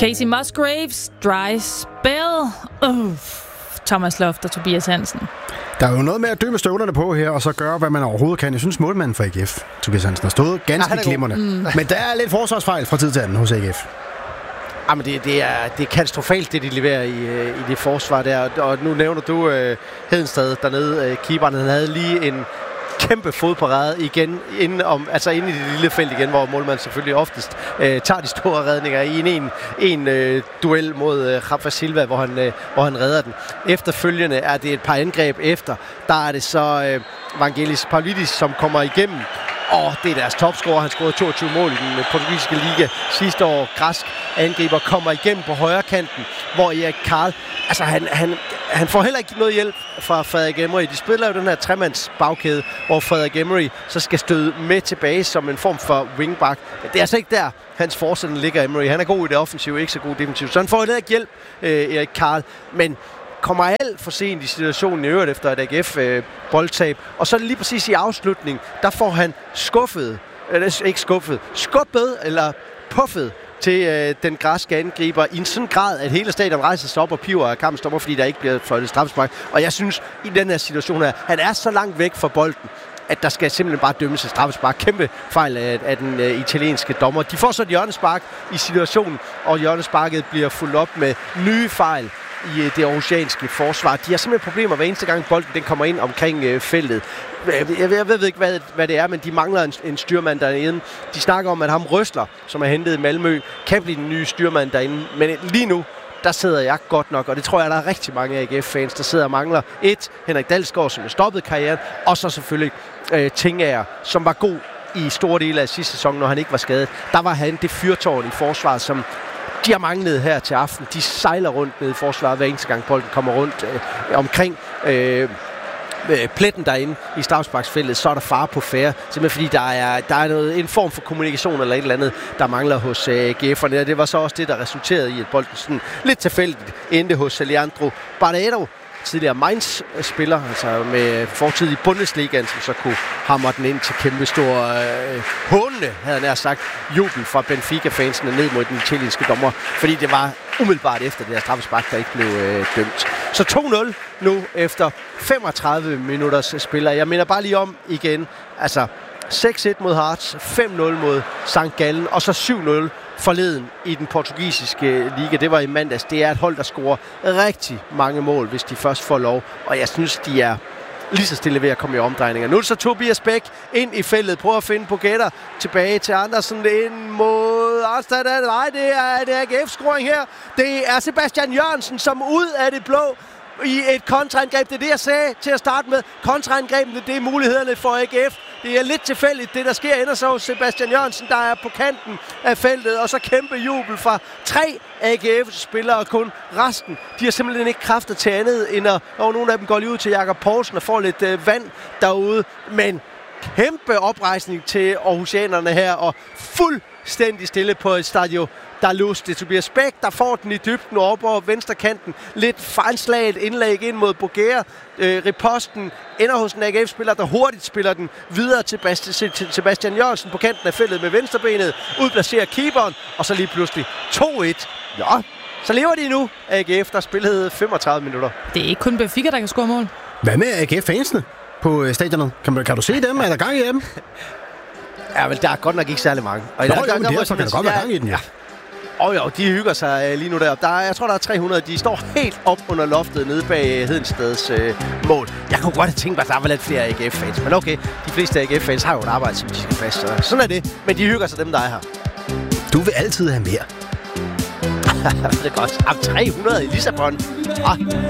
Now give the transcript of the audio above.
Casey Musgraves, Dry Spell. Thomas Loft og Tobias Hansen. Der er jo noget med at døbe støvlerne på her, og så gøre, hvad man overhovedet kan. Jeg synes, målmanden for AGF, Tobias Hansen, har stået ganske glimrende. Men der er lidt forsvarsfejl fra tid til anden hos AGF. Jamen, det er katastrofalt, det de leverer i det forsvar der. Og nu nævner du Hedenstad dernede. Keeperen, han havde lige en kæmpe fodparade igen inde i det lille felt igen, hvor målmanden selvfølgelig oftest tager de store redninger i en duel mod Rafa Silva, hvor han redder den. Efterfølgende er det et par angreb efter. Der er det så Vangelis Pavlidis, som kommer igennem. Og det er deres topscorer. Han scorede 22 mål i den portugisiske liga sidste år. Græsk angriber kommer igennem på højre kanten, hvor Erik Karl, altså han får heller ikke noget hjælp fra Frederik Emery. De spiller jo den her tremands bagkæde, hvor Frederik Emery så skal støde med tilbage som en form for wingback. Men det er altså ikke der, hans forsætning ligger. Emery, han er god i det offensive, ikke så god defensivt. Så han får heller ikke hjælp, Erik Karl. Men kommer alt for sent i situationen i øvrigt efter et AGF boldtab. Og så lige præcis i afslutning, der får han skubbet eller puffet til den græske angriber i en sådan grad, at hele stadion rejser sig op og piver af kampens dommer, fordi der ikke bliver fløjtet straffespark. Og jeg synes, i den her situation her, han er så langt væk fra bolden, at der skal simpelthen bare dømmes et straffespark. Kæmpe fejl af den italienske dommer. De får så et hjørnespark i situationen, og hjørnesparket bliver fuldt op med nye fejl i det aarhusianske forsvar. De har simpelthen problemer hver eneste gang bolden den kommer ind omkring feltet. Jeg ved ikke, hvad det er, men de mangler en styrmand derinde. De snakker om, at ham Røsler, som er hentet i Malmø, kan blive den nye styrmand derinde. Men lige nu, der sidder jeg godt nok, og det tror jeg, der er rigtig mange AGF-fans, der sidder og mangler. Henrik Dalsgaard, som har stoppet karrieren, og så selvfølgelig Tingager, som var god i store dele af sidste sæson, når han ikke var skadet. Der var han det fyrtårn i forsvaret, som de har manglet her til aften. De sejler rundt ned i forsvaret hver eneste gang bolden kommer rundt omkring pletten derinde i straffesparksfeltet, så er der fare på færre. Simpelthen fordi der er en form for kommunikation eller et eller andet, der mangler hos AGF'erne. Det var så også det, der resulterede i, at bolden sådan lidt tilfældigt endte hos Leandro Barreiro, tidligere Mainz-spiller, altså med fortid i Bundesligaen, som så kunne hamre den ind til kæmpe stor hånende, havde han nær sagt, jubel fra Benfica-fansene ned mod den italienske dommer, fordi det var umiddelbart efter det her straffespark, der ikke blev dømt. Så 2-0 nu efter 35 minutters spil. Jeg minder bare lige om igen, altså 6-1 mod Hearts, 5-0 mod St. Gallen, og så 7-0 forleden i den portugisiske liga. Det var i mandags. Det er et hold, der scorer rigtig mange mål, hvis de først får lov. Og jeg synes, de er lige så stille ved at komme i omdrejninger. Nu er det så Tobias Bæk ind i feltet. Prøver at finde Pogatter tilbage til Andersen ind mod Arnstad. Nej, det er en AGF-scoring her. Det er Sebastian Jørgensen, som ud af det blå i et kontraangreb. Det er det, jeg sagde til at starte med. Kontraangrebene, det er mulighederne for AGF. Det er lidt tilfældigt. Det, der sker, ender så hos Sebastian Jørgensen, der er på kanten af feltet. Og så kæmpe jubel fra 3 AGF-spillere kun. Resten, de har simpelthen ikke kræfter til andet, end at nogle af dem går lige ud til Jakob Poulsen og får lidt vand derude. Men kæmpe oprejsning til aarhusianerne her, og fuldstændig stille på et stadion. Der er lust. Det er Tobias Bæk, der får den i dybden op over venstre kanten. Lidt fejlslaget indlæg ind mod Boguer. Riposten ender hos en AGF-spiller, der hurtigt spiller den videre til Sebastian Jørgensen på kanten af feltet med venstrebenet. Udplacerer keeperen, og så lige pludselig 2-1. Ja, så lever de nu. AGF, der spillede 35 minutter. Det er ikke kun Benfica, der kan score mål. Hvad med AGF-fansene på stadionet? Kan du se dem? Er der gang i dem? Ja, vel, der er godt nok ikke særlig mange. Og så kan der godt være gang i den, ja. Og jo, de hygger sig lige nu der. Jeg tror, der er 300. De står helt op under loftet nede bag Hedenstads mål. Jeg kunne godt have tænkt mig, at der var lidt flere AGF-fans. Men okay, de fleste AGF-fans har jo et arbejde, som de skal fast. Så sådan er det. Men de hygger sig, dem der er her. Du vil altid have mere. Det er godt. 300 i Lissabon.